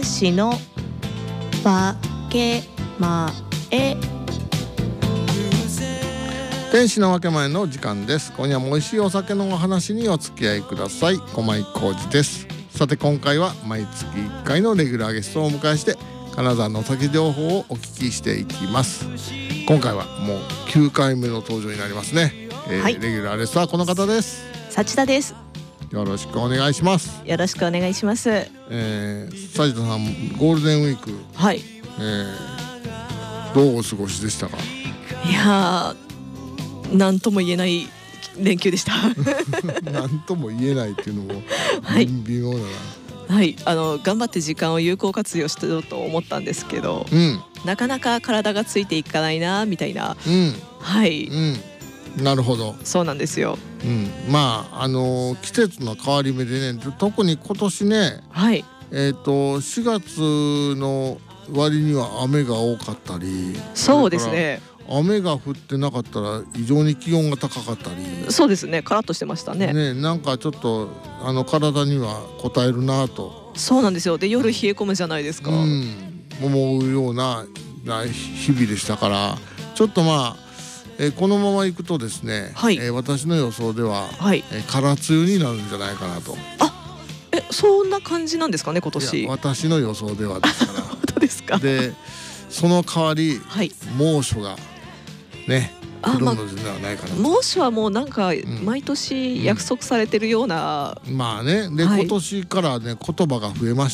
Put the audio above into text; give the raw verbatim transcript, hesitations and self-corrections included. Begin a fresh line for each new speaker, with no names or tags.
しのわけまえ。
天使のわけ前の時間です。今夜も美味しいお酒のお話にお付き合いください。駒井浩二です。さて今回は毎月いっかいのレギュラーゲストをお迎えして金沢のお酒情報をお聞きしていきます。今回はもうきゅうかいめの登場になりますね、えーはい、レギュラーゲストはこの方です。
幸田です。
よろしくお願いします。
よろしくお願いします。
えー、幸田さんゴールデンウィーク、
はい、
えー、どうお過ごしでしたか？
いやー、なんとも言えない連休でした
なんとも言えないっていうのも微妙だな。
はい、あの頑張って時間を有効活用しようと思ったんですけど、
うん、
なかなか体がついていかないなみたいな、
うん、
はい、
うん、なるほど。
そうなんですよ。
うん、まああの季節の変わり目でね、特に今年ね、
はい、
えーとしがつの割には雨が多かったり、
そうですね、
雨が降ってなかったら異常に気温が高かったり、
そうですね、カラッとしてましたね。
ね、なんかちょっとあの体には応えるなと。
そうなんですよ。で夜冷え込むじゃないですか、
うん、思うような日々でしたから、ちょっとまあ、えー、このままいくとですね、
はい、
えー、私の予想では、
はい、
えー、空梅雨になるんじゃないかなと。
あ、え、そんな感じなんですかね今年。
いや私の予想ではですから
本当ですか？
でその代わり、はい、猛暑がね来るのではないかなと。
猛暑はもうなんか毎年約束されてるような、
うんうん、まあねで、はい、今年からね言葉が増えました